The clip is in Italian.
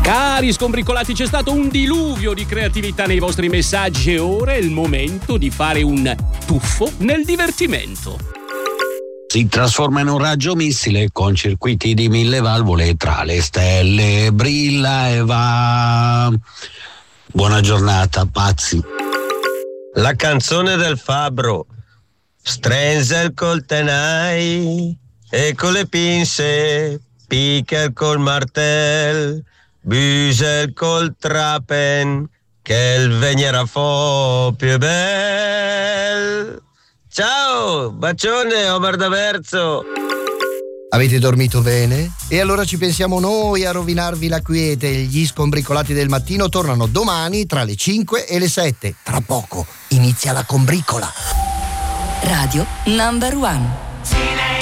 Cari scombricolati, c'è stato un diluvio di creatività nei vostri messaggi e ora è il momento di fare un tuffo nel divertimento. Si trasforma in un raggio missile con circuiti di 1000 valvole, tra le stelle brilla e va. Buona giornata, pazzi. La canzone del fabbro. Strenzel col tenai e con le pinze, Picker col martel, Büsel col trapen, che il veniera fo più bel. Ciao, bacione Omar D'Averzo. Avete dormito bene? E allora ci pensiamo noi a rovinarvi la quiete. Gli scombricolati del mattino tornano domani tra le 5 e le 7. Tra poco inizia la combricola. Radio Number One.